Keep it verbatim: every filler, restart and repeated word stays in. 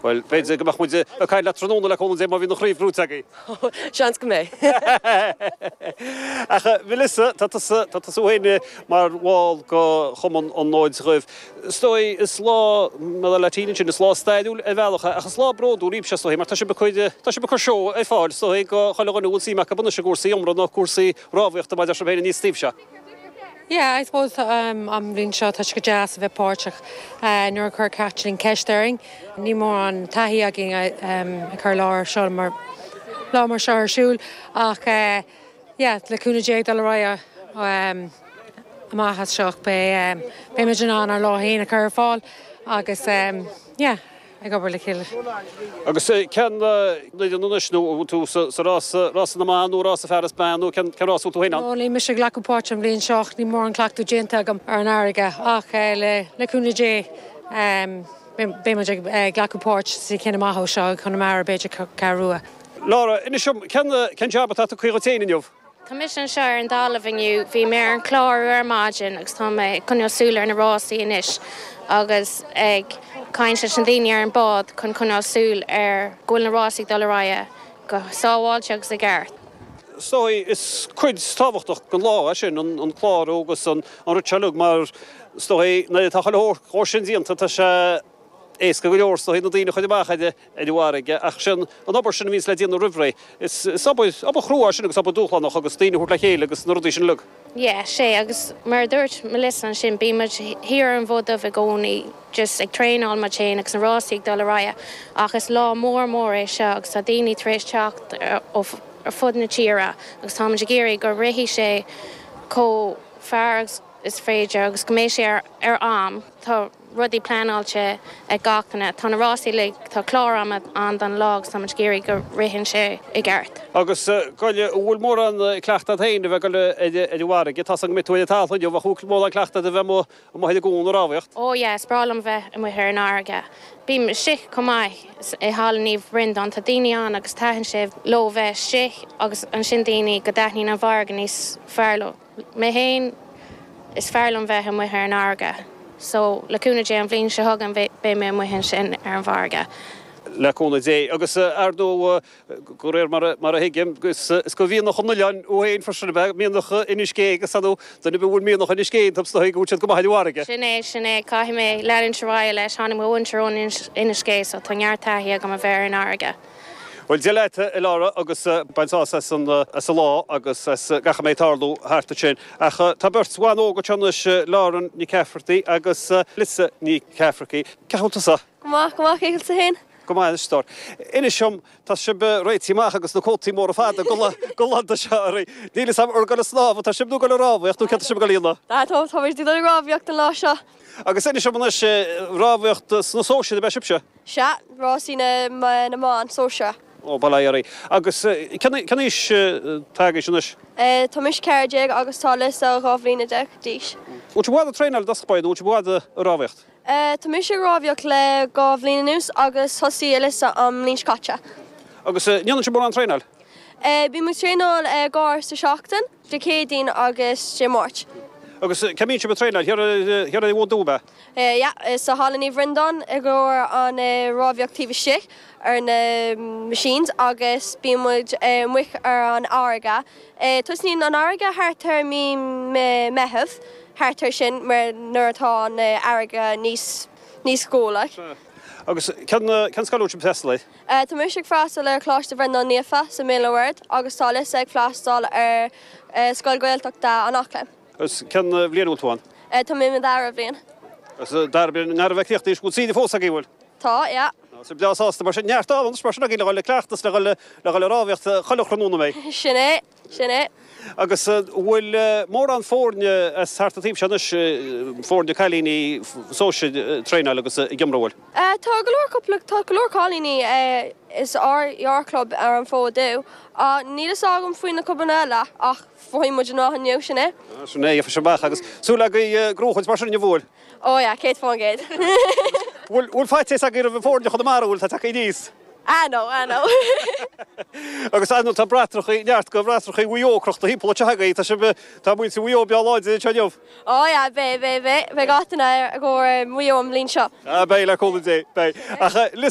Well, féidir go muide a caiil le tróna le chun é má bhí nach chríomhrúteagaí. Seans go mé. Acha bhilisa tá uhéine mar bháil go chuman an náid roimh. Stoi is lá me latíine sin is lá staidúil a bhealacha achas lá bródú ríb se stoí mar tá sé becuide tá sé becur seo é fáil so go chaile gan úsí me buna se gúsaí omra nach cuasaí rábhaocht a maidir se bhéna níos tíobse. Yeah, I suppose um, I'm being shot touch jazz of a porchach uh nor cur catching keshtaring ni more on tahi aging um a carlar shalmar lamar shar shul ach uh, yeah le kuna j dalraya um ma has shock be um be me an ar law hin a cur fall agus um yeah I go really kill. Agus can leidir nuisnú tú sa rás na manú rás a ferras banú can rás tú héna. Only mis glacu porcham blin shoch ni more an clactu gentagam ar an airige ach le le kuna j um be me glacu porch si ken maho seo chun mar beige carua. Laura, inisiom can can jabba tá cuirotéin inniuh. Commission Shire and Dalaving you vi mer an chlár ar margin agus tá me connosúlar na rásaí inis agus ag caiinte an daine ar an bád chun connosúl ar gúil na rásaí Dalraya go sáháilte agus a gceart. So is cuid táhachtach go lá sin an chlár agus an rutealug mar stoi na tá chail sin díanta tá se éis go bhfuil orsa hí na daine chuide bachide idirhaige ach sin an obair sin vís le díana rihré. Is ab chrúá sin agus ab dúchanach agus daine chuirt le chéile agus na rudí sin lug. Yeah, sé agus mar dúirt Melissa an sin bíimeid hir an bhd a bh gcónaí just ag tréáil mar chéin agus an rásaí Dalraya ach is lá mór mór é seo agus tá daoine trééis teacht ó ar fud na tíra agus tá géirí gur rihí sé có fear is féidir agus go mééis sé ar am tá rudí planáilte ag gachtainna tá na rásaí le tá chlárama an den lág tá géirí gur rihann sé i gceart. Agus goile bhfuil mór an cleachta haine bheith go le idirhaige tá an mitúide talcha jo bh chuúil mór an cleachta a bheith mo mo heidir gún ráhaocht. Ó ja, sprálam bheith i mu ar an áige. Bím sich go mai i hálaníomh rind an tá daine an agus taihann sé lo bheith sich agus an sin daoine go deithní an bhargan níos fearló. Mé héin is fearlam bheith i mu ar an áige. So leúna dé an bblin se hagan bé mé muhin sin ar an bharga. Leúna dé agus ardó go réir mar a hiigim gus go bhíon nach chunailein ó héon farsna beh míonnach iniscé agus sanú duna bhfuil míonnach iniscé tá sta gútead go maihaige. Sinné sinné caiimi mé leann seráile leis hána mhainterón iniscé so tanhearttaí go a bhéir an áige. Well dialéite i lára agus baintá as a lá agus gacha méid tarlú háta sin. Ach tá beirt bháin óga teannas láran ní cefartaí agus lisa ní cefarcaí. Ceúnta sa? Gomach gomach éil sa hen? Go mai star. Inisiom tá si réitíach agus na cótaí mór a fada go landa seí. Dílas am ar go sláh tá sibú go rábhaocht tú ce si go lína. Tá tá táid dí rábhaocht an lá seo. Agus inisiom na rábhaocht na sóisiad a beisibse? Se rásí na máin sóise. Ó bailí agus canis taige sinis? Tá mis ceirdeag agus tálas a rábhlína de díis. Út bhád a tréinál daspaid út bhád a rábhaocht? Tá mis sé rábhaocht le gábhlína nús agus thosaí lisa am líns caite. Agus neann se bú an tréinál? Bhí mu tréinál gáir sa seachtain, de cédín agus sé máirt. Agus cemín se be tréinál hear é bhú dúbe? Ja, sa hálaní bhrindán i ggur an rábhaochtíh si ar na machines agus bímuid muich ar an áige. Tus ní an áige hátar mí metheh hátar sin mar nuairtá an áige níos scóla. Agus can scailú se tesla? Tá mu sig freistal ar chláiste bhrindán níofa sa méhhairt agus tálas ag freistal ar scoilghailteachta an achla. Agus can bblianúiltáin? Tá mé me dar a bblion. Dar nar bheithchéocht is go síí fósa gíhfuil? Tá, ja. Sa bleáasta mar sin nearttáhann spna gí le cleachtas le le rábhaocht choilechranúna mé. Sinné, sinné. Agus bhfuil mór an fórne hartatíb senis fórne cailíní sóise tréine agus i gimrahil. Tá golóircoppla tá golóircálíní is áhearclub ar an fódú a nílas ágam faoin na cobanile ach foiim muidir náhanniu sinné. Sinné a se bach agus súla go grúchaid mar sin bhil. Ó ja, céit fáin géad. Bhfuil fáite a gur bh fórne chu marúil tá take níos. Áno, áno. Agus anú tá bratrachaí neart go bratrachaí bhuiócrocht a hípla teagaí tá tá muid bhuió beáide teneomh. Ó ja, bé bé bé, bheith gatainna a ggóir muo am lín seo. A bé le chola dé, bé.